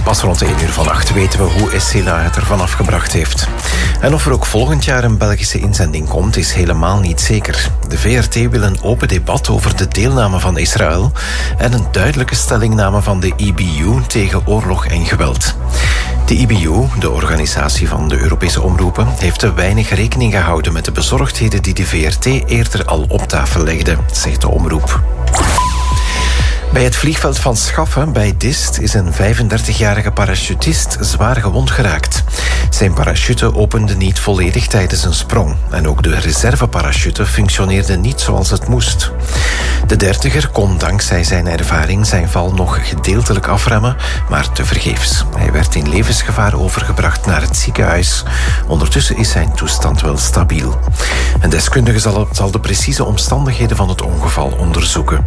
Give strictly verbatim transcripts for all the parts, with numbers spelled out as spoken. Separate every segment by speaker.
Speaker 1: Pas rond één uur vannacht weten we hoe Essela het ervan afgebracht heeft. En of er ook volgend jaar een Belgische inzending komt, is helemaal niet zeker. De V R T wil een open debat over de deelname van Israël en een duidelijke stellingname van de I B U tegen oorlog en geweld. De I B U, de organisatie van de Europese omroepen, heeft te weinig rekening gehouden met de bezorgdheden die de V R T eerder al op tafel legde, zegt de omroep. Bij het vliegveld van Schaffen bij Dist is een vijfendertigjarige parachutist zwaar gewond geraakt. Zijn parachute opende niet volledig tijdens een sprong en ook de reserveparachute functioneerde niet zoals het moest. De dertiger kon dankzij zijn ervaring zijn val nog gedeeltelijk afremmen, maar tevergeefs. Hij werd in levensgevaar overgebracht naar het ziekenhuis. Ondertussen is zijn toestand wel stabiel. Een deskundige zal, zal de precieze omstandigheden van het ongeval onderzoeken.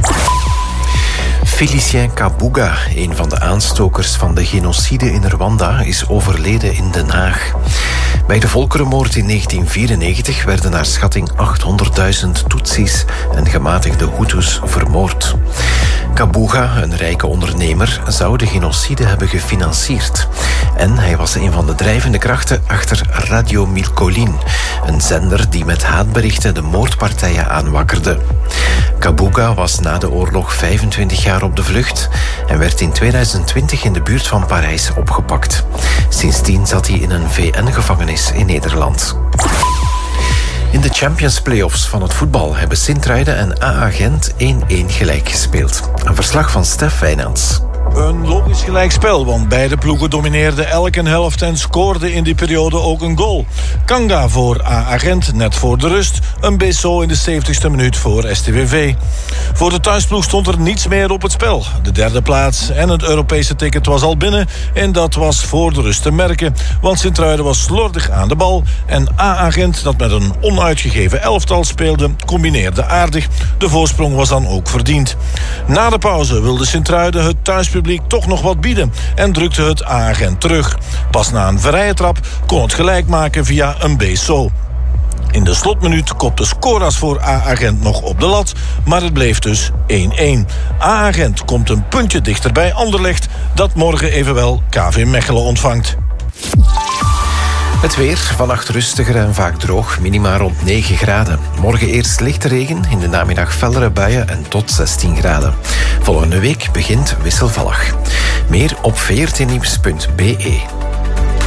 Speaker 1: Félicien Kabuga, een van de aanstokers van de genocide in Rwanda, is overleden in Den Haag. Bij de volkerenmoord in negentien vierennegentig werden naar schatting achthonderdduizend Tutsis en gematigde Hutus vermoord. Kabuga, een rijke ondernemer, zou de genocide hebben gefinancierd. En hij was een van de drijvende krachten achter Radio Milkolin, een zender die met haatberichten de moordpartijen aanwakkerde. Kabuga was na de oorlog vijfentwintig jaar op de vlucht en werd in tweeduizend twintig in de buurt van Parijs opgepakt. Sindsdien zat hij in een V N-gevangenis in Nederland. In de Champions Playoffs van het voetbal hebben Sint-Truiden en A A Gent één-één gelijk gespeeld. Een verslag van Stef Wijnands.
Speaker 2: Een logisch gelijkspel, want beide ploegen domineerden elke helft en scoorden in die periode ook een goal. Kanga voor A A Gent net voor de rust, een Besso in de zeventigste minuut voor S T V V. Voor de thuisploeg stond er niets meer op het spel. De derde plaats en het Europese ticket was al binnen en dat was voor de rust te merken, want Sint-Truiden was slordig aan de bal en A A Gent, dat met een onuitgegeven elftal speelde, combineerde aardig. De voorsprong was dan ook verdiend. Na de pauze wilde Sint-Truiden het thuispubliek toch nog wat bieden en drukte het A A Gent terug. Pas na een vrije trap kon het gelijk maken via een Besso. In de slotminuut kopte Skoras voor A A Gent nog op de lat, maar het bleef dus één-één. A A Gent komt een puntje dichter bij Anderlecht, dat morgen evenwel K V Mechelen ontvangt.
Speaker 1: Het weer, vannacht rustiger en vaak droog, minima rond negen graden. Morgen eerst lichte regen, in de namiddag fellere buien en tot zestien graden. Volgende week begint wisselvallig. Meer op v r t nieuws punt b e.